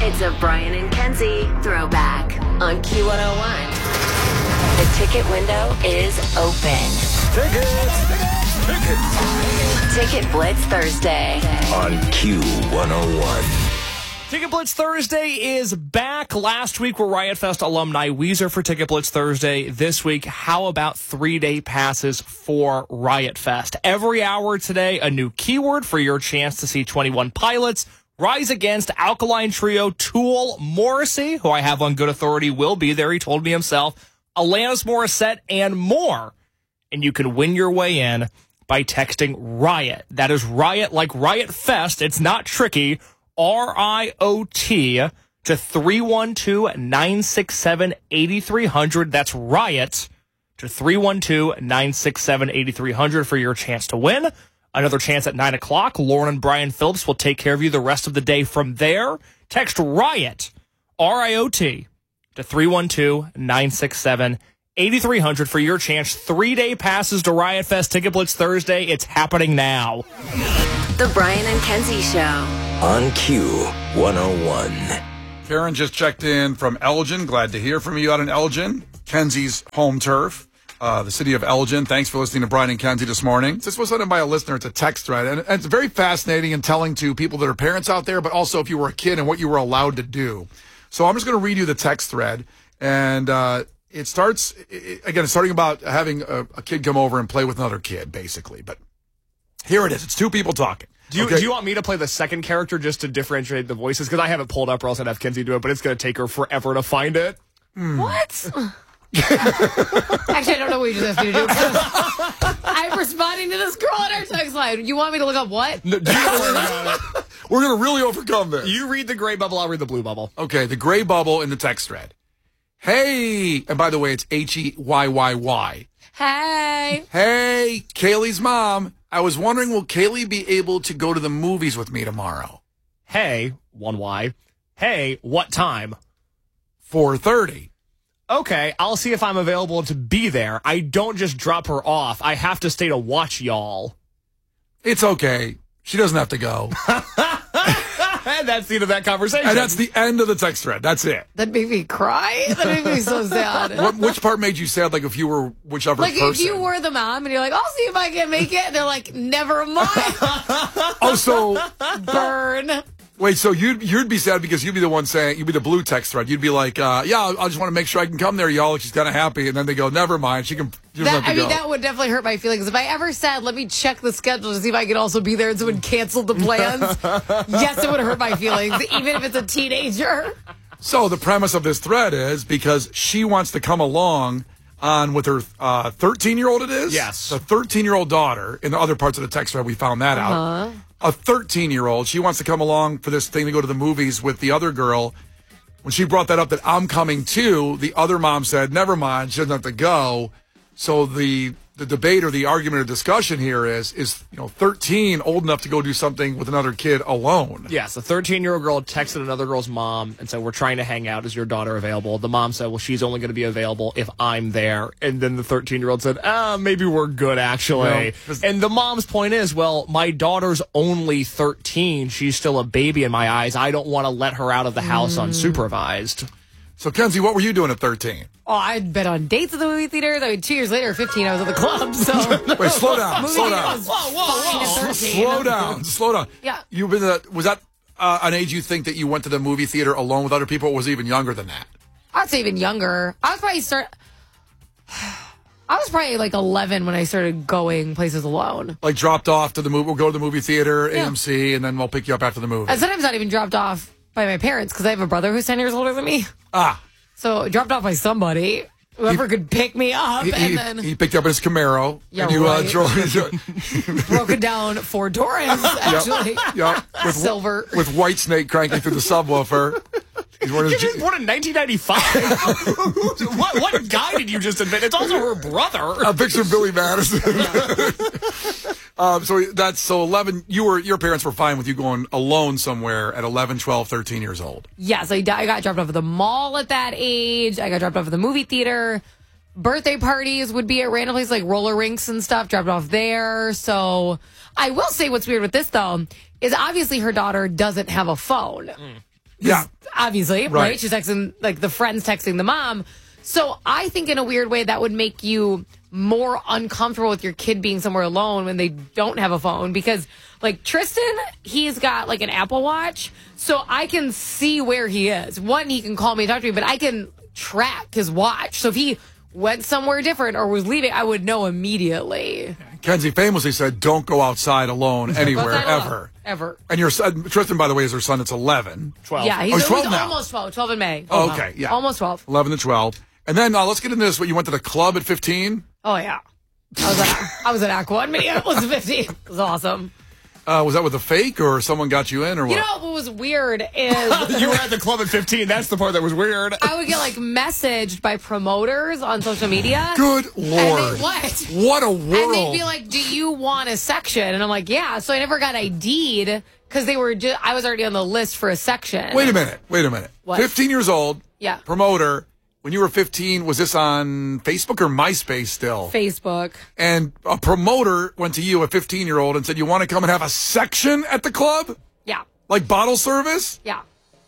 It's a Brian and Kenzie throwback on Q101. The ticket window is open. Tickets! Ticket Blitz Thursday On Q101. Ticket Blitz Thursday is back. Last week were Riot Fest alumni Weezer for Ticket Blitz Thursday. This week, how about 3-day passes for Riot Fest? Every hour today, a new keyword for your chance to see 21 Pilots, Rise Against, Alkaline Trio, Tool, Morrissey, who I have on good authority will be there, he told me himself, Alanis Morissette, and more. And you can win your way in by texting RIOT. That is RIOT like Riot Fest. It's not tricky. RIOT to 312-967-8300. That's RIOT to 312-967-8300 for your chance to win. Another chance at 9 o'clock. Lauren and Brian Phillips will take care of you the rest of the day from there. Text RIOT, RIOT, to 312-967-8300 for your chance. 3-day passes to Riot Fest Ticket Blitz Thursday. It's happening now. The Brian and Kenzie Show. On Q101. Karen just checked in from Elgin. Glad to hear from you out in Elgin, Kenzie's home turf, the city of Elgin. Thanks for listening to Brian and Kenzie this morning. This was sent in by a listener. It's a text thread, and it's very fascinating and telling to people that are parents out there, but also if you were a kid and what you were allowed to do. So I'm just going to read you the text thread, and it starts, again, it's starting about having a kid come over and play with another kid, basically. But here it is. It's two people talking. Do you want me to play the second character just to differentiate the voices? Because I have it pulled up or else I'd have Kenzie do it, but it's going to take her forever to find it. What? Actually, I don't know what you just asked me to do. I'm responding to this girl on our text line. You want me to look up what? No, don't worry about it. We're going to really overcome this. You read the gray bubble, I'll read the blue bubble. Okay, the gray bubble in the text thread. Hey, and by the way, it's Heyyyy. Hey. Hey, Kaylee's mom. I was wondering, will Kaylee be able to go to the movies with me tomorrow? Hey, 1Y. Hey, what time? 4:30. Okay, I'll see if I'm available to be there. I don't just drop her off. I have to stay to watch y'all. It's okay. She doesn't have to go. And that's the end of that conversation. And that's the end of the text thread. That's it. That made me cry. That made me so sad. Which part made you sad? Like if you were whichever Like person? if you were the mom and you're like, I'll see if I can make it. And they're like, never mind. Oh, so Burn. wait, so you'd be sad because you'd be the one saying, you'd be the blue text thread. You'd be like, yeah, I just want to make sure I can come there, y'all. She's kind of happy. And then they go, never mind. She doesn't have to go. That would definitely hurt my feelings. If I ever said, let me check the schedule to see if I can also be there and someone canceled the plans, yes, it would hurt my feelings, even if it's a teenager. So the premise of this thread is because she wants to come along on with her 13-year-old it is? Yes. The 13-year-old daughter. In the other parts of the text thread, we found that out. A 13-year-old. She wants to come along for this thing to go to the movies with the other girl. When she brought that up that I'm coming too, the other mom said, never mind, she doesn't have to go. So the debate or the argument or discussion here is 13 old enough to go do something with another kid alone? Yes, a 13-year-old girl texted another girl's mom and said, we're trying to hang out. Is your daughter available? The mom said, well, she's only going to be available if I'm there. And then the 13-year-old said, maybe we're good, actually. No, and the mom's point is, well, my daughter's only 13. She's still a baby in my eyes. I don't want to let her out of the house unsupervised. So, Kenzie, what were you doing at 13? Oh, I'd been on dates at the movie theater. I mean, 2 years later, 15, I was at the club. So Wait, slow down. movie Slow theater down. was fine at 13. Slow down. Yeah. You've been was that an age you think that you went to the movie theater alone with other people, or was it even younger than that? I'd say even younger. I was probably like 11 when I started going places alone. Like dropped off to the movie, we'll go to the movie theater, AMC, and then we'll pick you up after the movie. And sometimes not even dropped off by my parents because I have a brother who's 10 years older than me. So dropped off by somebody, whoever could pick me up. He picked you up in his Camaro. Yeah, and you right. drove. Broken down Ford Taurus, actually. Yep. With Silver. With White Snake cranking through the subwoofer. He's wearing his You just born in 1995. what guy did you just invent? It's also her brother. I picture Billy Madison. So 11. Your parents were fine with you going alone somewhere at 11, 12, 13 years old. Yes, I got dropped off at the mall at that age. I got dropped off at the movie theater. Birthday parties would be at random places like roller rinks and stuff, dropped off there. So I will say what's weird with this, though, is obviously her daughter doesn't have a phone. Yeah. obviously, right? She's texting, like, the friend's texting the mom. So I think in a weird way that would make you more uncomfortable with your kid being somewhere alone when they don't have a phone. Because, like, Tristan, he's got, like, an Apple Watch, so I can see where he is. One, he can call me and talk to me, but I can track his watch. So if he went somewhere different or was leaving, I would know immediately. Kenzie famously said, don't go outside alone anywhere, ever. Ever. And your son, Tristan, by the way, is her son. It's 11. 12. Yeah, he's 12 now. almost 12. 12 in May. Oh, okay, yeah. Almost 12. 11 to 12. And then let's get into this. What, you went to the club at 15? Oh, yeah. I was at Aqua and Mania. It was 15. It was awesome. Was that with a fake or someone got you in or what? You know what was weird is... You were at the club at 15. That's the part that was weird. I would get, like, messaged by promoters on social media. Good Lord. What a world. And they'd be like, do you want a section? And I'm like, yeah. So I never got ID'd because I was already on the list for a section. Wait a minute. What? 15 years old. Yeah. Promoter. When you were 15, was this on Facebook or MySpace still? Facebook. And a promoter went to you, a 15-year-old, and said, you want to come and have a section at the club? Yeah. Like bottle service? Yeah.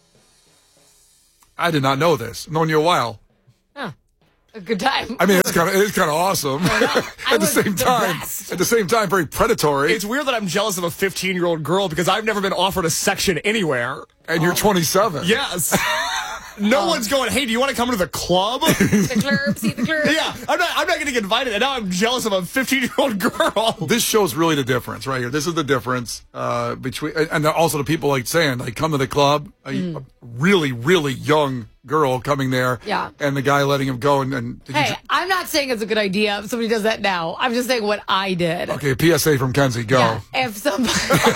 I did not know this. I've known you a while. Huh. A good time. I mean, it is kind of awesome. At the same time, very predatory. It's weird that I'm jealous of a 15-year-old girl because I've never been offered a section anywhere. And you're 27. Yes. No one's going, hey, do you want to come to the club? See the club. Yeah, I'm not getting invited, and now I'm jealous of a 15-year-old girl. This shows really the difference right here. This is the difference between, and also the people like saying, like, come to the club, a really, really young girl coming there, and the guy letting him go. And hey, I'm not saying it's a good idea if somebody does that now. I'm just saying what I did. Okay, PSA from Kenzie, go. Yeah, if somebody...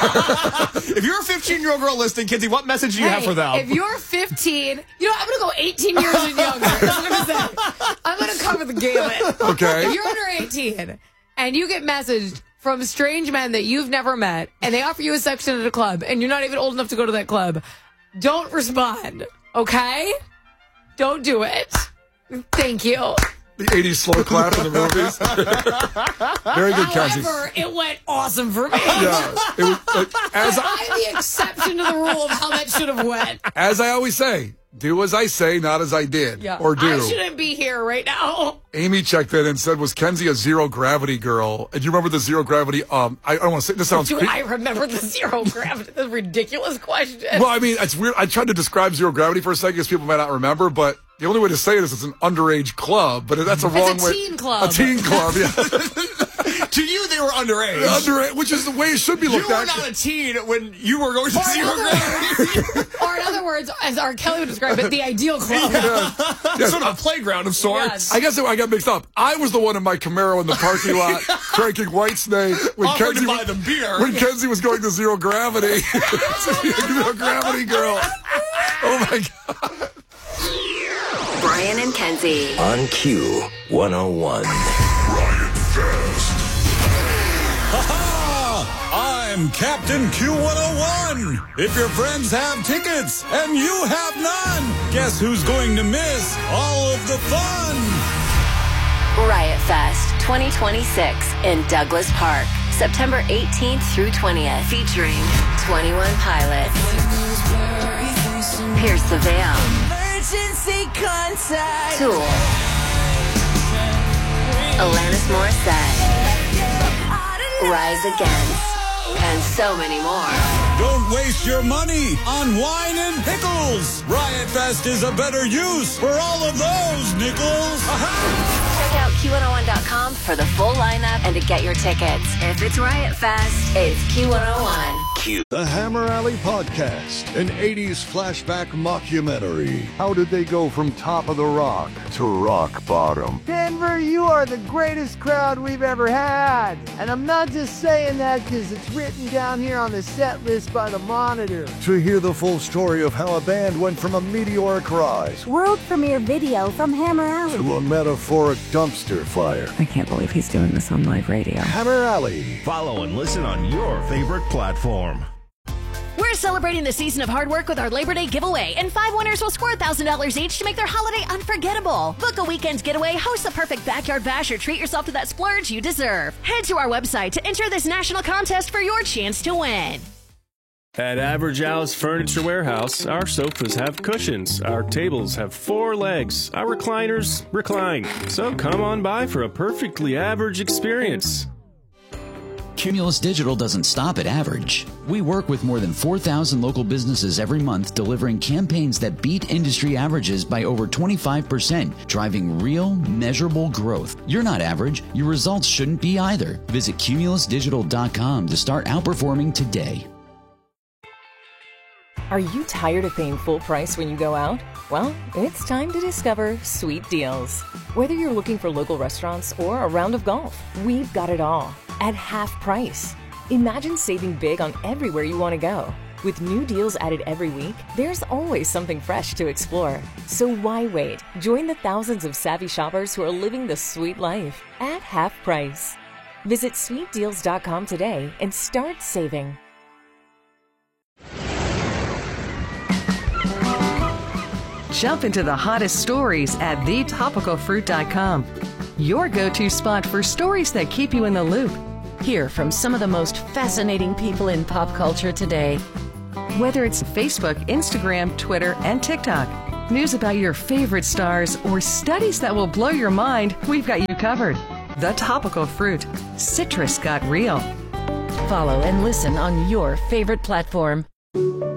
If you're a 15-year-old girl listening, Kenzie, what message do you have for them? If you're 15, you know, I'm going to go 18 years and younger. That's what I'm going to say. I'm going to cover the gamut. Okay. If you're under 18 and you get messaged from strange men that you've never met and they offer you a section at a club and you're not even old enough to go to that club, don't respond, okay? Don't do it. Thank you. The 80s slow clap in the movies. Very good, Kenzie. However, it went awesome for me. Yeah. It was, I'm the exception to the rule of how that should have went. As I always say, do as I say, not as I did. Yeah. Or do. I shouldn't be here right now. Amy checked in and said, was Kenzie a zero gravity girl? And you remember the zero gravity? I don't want to say, this sounds Dude, I remember the zero gravity. That's a ridiculous question. Well, I mean, it's weird. I tried to describe zero gravity for a second because people might not remember, but the only way to say it is it's an underage club, but that's a wrong way. It's a teen club. A teen club, yeah. To you, they were underage. Underage, which is the way it should be looked at. You were not a teen when you were going to zero gravity. Or in other words, as R. Kelly would describe it, the ideal club. Yes. Sort of a playground of sorts. Yeah. I guess I got mixed up. I was the one in my Camaro in the parking lot cranking Whitesnake when Offered to buy the beer. When Kenzie was going to zero gravity. Zero gravity girl. Oh my God. Brian and Kenzie. On Q 101. I'm Captain Q101. If your friends have tickets and you have none, guess who's going to miss all of the fun? Riot Fest 2026 in Douglas Park, September 18th through 20th, featuring 21 Pilots, Pierce the Veil, Emergency contact. Tool, Alanis Morissette, Rise Against, and so many more. Don't waste your money on wine and pickles. Riot Fest is a better use for all of those nickels. Check out Q101.com for the full lineup and to get your tickets. If it's Riot Fest, it's Q101. The Hammer Alley Podcast, an 80s flashback mockumentary. How did they go from top of the rock to rock bottom? Denver, you are the greatest crowd we've ever had. And I'm not just saying that because it's written down here on the set list by the Monitor. To hear the full story of how a band went from a meteoric rise world premiere video from Hammer Alley to a metaphoric dumpster fire. I can't believe he's doing this on live radio. Hammer Alley. Follow and listen on your favorite platform. We're celebrating the season of hard work with our Labor Day giveaway, and 5 winners will score $1,000 each to make their holiday unforgettable. Book a weekend getaway, host a perfect backyard bash, or treat yourself to that splurge you deserve. Head to our website to enter this national contest for your chance to win. At Average Alice Furniture Warehouse, our sofas have cushions, our tables have 4 legs, our recliners recline. So come on by for a perfectly average experience. Cumulus Digital doesn't stop at average. We work with more than 4,000 local businesses every month, delivering campaigns that beat industry averages by over 25%, driving real, measurable growth. You're not average. Your results shouldn't be either. Visit cumulusdigital.com to start outperforming today. Are you tired of paying full price when you go out? Well, it's time to discover Sweet Deals. Whether you're looking for local restaurants or a round of golf, we've got it all at half price. Imagine saving big on everywhere you want to go. With new deals added every week, there's always something fresh to explore. So why wait? Join the thousands of savvy shoppers who are living the sweet life at half price. Visit sweetdeals.com today and start saving. Jump into the hottest stories at thetopicalfruit.com. Your go-to spot for stories that keep you in the loop. Hear from some of the most fascinating people in pop culture today. Whether it's Facebook, Instagram, Twitter, and TikTok, news about your favorite stars, or studies that will blow your mind, we've got you covered. The Topical Fruit. Citrus got real. Follow and listen on your favorite platform.